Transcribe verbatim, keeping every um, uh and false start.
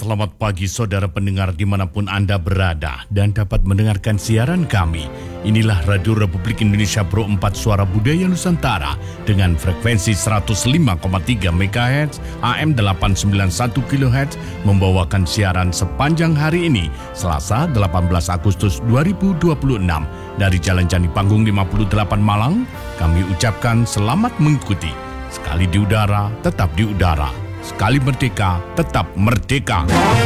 Selamat pagi saudara pendengar dimanapun Anda berada dan dapat mendengarkan siaran kami. Inilah Radio Republik Indonesia Pro empat Suara Budaya Nusantara dengan frekuensi seratus lima koma tiga megahertz, A M delapan sembilan satu kilohertz membawakan siaran sepanjang hari ini, Selasa delapan belas Agustus dua ribu dua puluh enam. Dari Jalan Candi Panggung lima puluh delapan Malang, kami ucapkan selamat mengikuti. Sekali di udara, tetap di udara. Sekali merdeka, tetap merdeka.